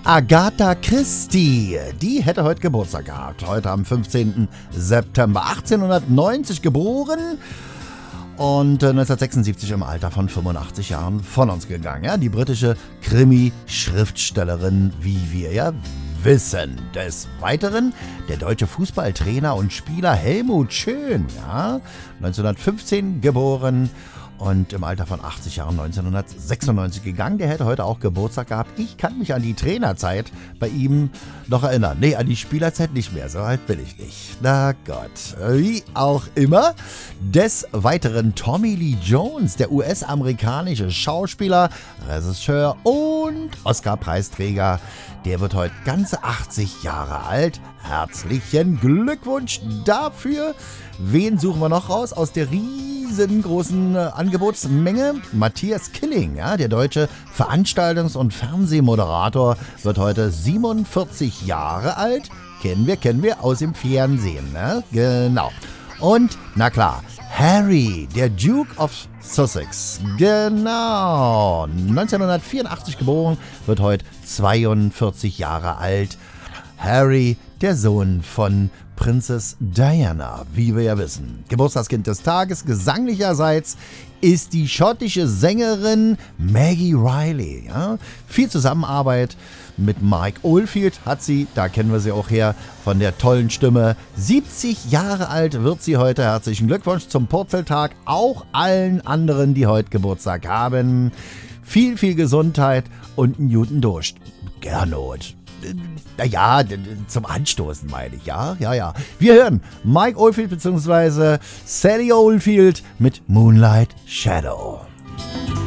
Agatha Christie, die hätte heute Geburtstag gehabt. Heute am 15. September 1890 geboren und 1976 im Alter von 85 Jahren von uns gegangen. Ja, die britische Krimi-Schriftstellerin, wie wir ja wissen. Des Weiteren der deutsche Fußballtrainer und Spieler Helmut Schön, ja, 1915 geboren und im Alter von 80 Jahren 1996 gegangen. Der hätte heute auch Geburtstag gehabt. Ich kann mich an die Trainerzeit bei ihm noch erinnern. Nee, an die Spielerzeit nicht mehr. So alt bin ich nicht. Na Gott. Wie auch immer. Des Weiteren Tommy Lee Jones, der US-amerikanische Schauspieler, Regisseur und Oscar-Preisträger. Der wird heute ganze 80 Jahre alt. Herzlichen Glückwunsch dafür. Wen suchen wir noch raus aus der riesengroßen Angebotsmenge? Matthias Killing, ja, der deutsche Veranstaltungs- und Fernsehmoderator, wird heute 47 Jahre alt. Kennen wir aus dem Fernsehen, ne? Genau. Und, na klar, Harry, der Duke of Sussex, genau, 1984 geboren, wird heute 42 Jahre alt. Harry, der Sohn von Prinzess Diana, wie wir ja wissen. Geburtstagskind des Tages, gesanglicherseits, ist die schottische Sängerin Maggie Reilly. Ja? Viel Zusammenarbeit mit Mike Oldfield hat sie, da kennen wir sie auch her, von der tollen Stimme. 70 Jahre alt wird sie heute. Herzlichen Glückwunsch zum Purzeltag. Auch allen anderen, die heute Geburtstag haben. Viel, viel Gesundheit und einen guten Durst. Gernot. Naja, zum Anstoßen meine ich, ja. Wir hören Mike Oldfield bzw. Sally Oldfield mit Moonlight Shadow.